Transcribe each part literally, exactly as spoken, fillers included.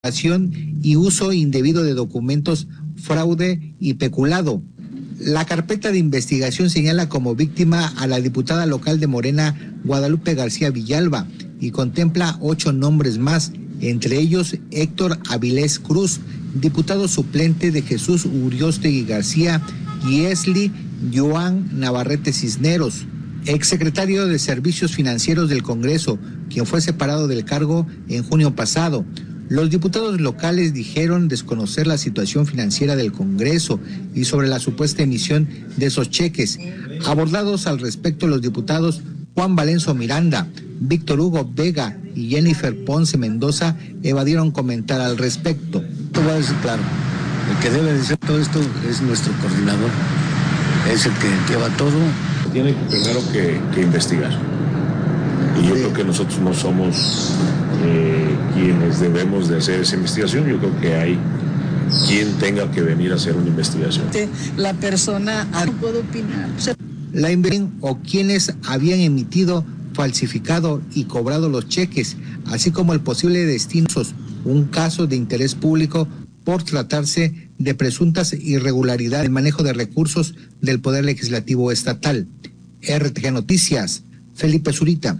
y uso indebido de documentos, fraude y peculado. La carpeta de investigación señala como víctima a la diputada local de Morena, Guadalupe García Villalba, y contempla ocho nombres más, entre ellos Héctor Avilés Cruz, diputado suplente de Jesús Uriostegui García, y Esli Joan Navarrete Cisneros, exsecretario de Servicios Financieros del Congreso, quien fue separado del cargo en junio pasado. Los diputados locales dijeron desconocer la situación financiera del Congreso y sobre la supuesta emisión de esos cheques. Abordados al respecto, los diputados Juan Valenzo Miranda, Víctor Hugo Vega y Jennifer Ponce Mendoza evadieron comentar al respecto. Te voy a decir claro, el que debe decir todo esto es nuestro coordinador, es el que lleva todo. Tiene primero que, que investigar. Y yo sí. creo que nosotros no somos eh, quienes debemos de hacer esa investigación. Yo creo que hay quien tenga que venir a hacer una investigación. La persona no puede opinar. La investigación o quienes habían emitido, falsificado y cobrado los cheques, así como el posible destino, un caso de interés público por tratarse de presuntas irregularidades en el manejo de recursos del Poder Legislativo Estatal. R T G Noticias, Felipe Zurita.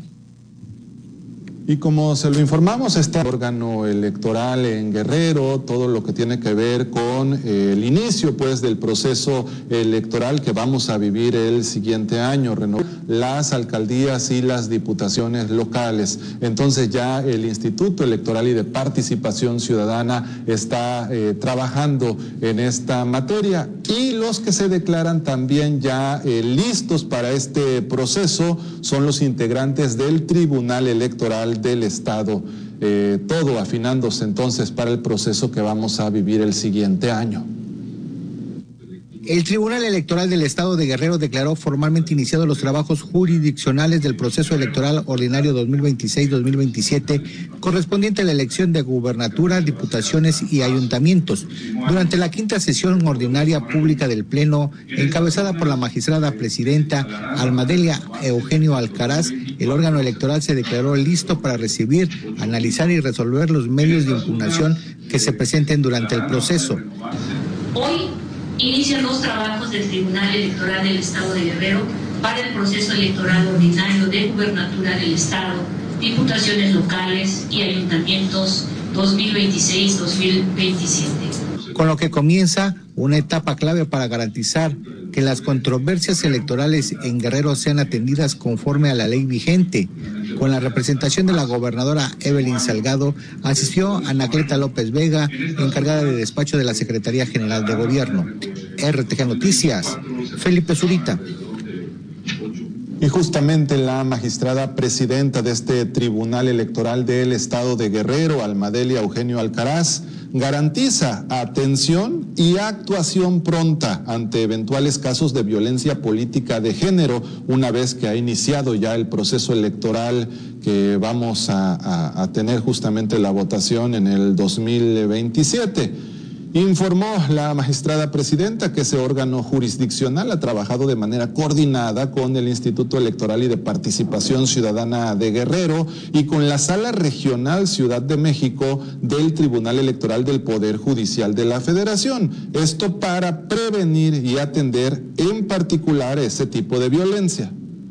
Y como se lo informamos, está el órgano electoral en Guerrero, todo lo que tiene que ver con eh, el inicio pues del proceso electoral que vamos a vivir el siguiente año, renovar las alcaldías y las diputaciones locales. Entonces ya el Instituto Electoral y de Participación Ciudadana está eh, trabajando en esta materia, y los que se declaran también ya eh, listos para este proceso son los integrantes del Tribunal Electoral del Estado, eh, todo afinándose entonces para el proceso que vamos a vivir el siguiente año. El Tribunal Electoral del Estado de Guerrero declaró formalmente iniciados los trabajos jurisdiccionales del proceso electoral ordinario dos mil veintiséis dos mil veintisiete, correspondiente a la elección de gubernatura, diputaciones y ayuntamientos. Durante la quinta sesión ordinaria pública del Pleno, encabezada por la magistrada presidenta Almadelia Eugenio Alcaraz, el órgano electoral se declaró listo para recibir, analizar y resolver los medios de impugnación que se presenten durante el proceso. Hoy inician los trabajos del Tribunal Electoral del Estado de Guerrero para el proceso electoral ordinario de gubernatura del Estado, diputaciones locales y ayuntamientos dos mil veintiséis dos mil veintisiete. Con lo que comienza una etapa clave para garantizar que las controversias electorales en Guerrero sean atendidas conforme a la ley vigente. Con la representación de la gobernadora Evelyn Salgado, asistió Anacleta López Vega, encargada de despacho de la Secretaría General de Gobierno. R T G Noticias, Felipe Zurita. Y justamente la magistrada presidenta de este Tribunal Electoral del Estado de Guerrero, Almadelia Eugenio Alcaraz, garantiza atención y actuación pronta ante eventuales casos de violencia política de género, una vez que ha iniciado ya el proceso electoral que vamos a, a, a tener justamente la votación en el dos mil veintisiete. Informó la magistrada presidenta que ese órgano jurisdiccional ha trabajado de manera coordinada con el Instituto Electoral y de Participación Ciudadana de Guerrero y con la Sala Regional Ciudad de México del Tribunal Electoral del Poder Judicial de la Federación. Esto para prevenir y atender en particular ese tipo de violencia.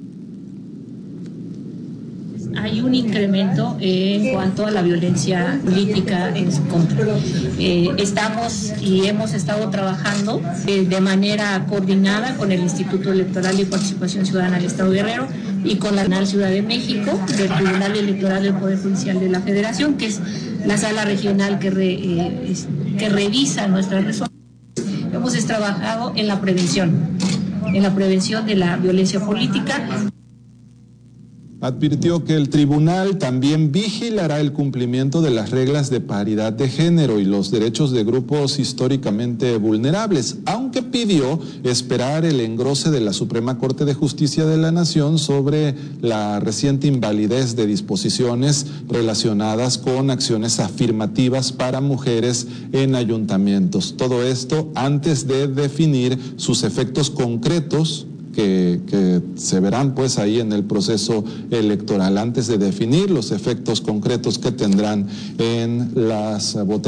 Hay un incremento en cuanto a la violencia política en su contra. Eh, estamos y hemos estado trabajando eh, de manera coordinada con el Instituto Electoral y Participación Ciudadana del Estado de Guerrero y con la Nacional Ciudad de México, del Tribunal Electoral del Poder Judicial de la Federación, que es la sala regional que, re, eh, es, que revisa nuestras resoluciones. Hemos trabajado en la prevención, en la prevención de la violencia política. Advirtió que el tribunal también vigilará el cumplimiento de las reglas de paridad de género y los derechos de grupos históricamente vulnerables, aunque pidió esperar el engrose de la Suprema Corte de Justicia de la Nación sobre la reciente invalidez de disposiciones relacionadas con acciones afirmativas para mujeres en ayuntamientos. Todo esto antes de definir sus efectos concretos que, que se verán pues ahí en el proceso electoral, antes de definir los efectos concretos que tendrán en las votaciones.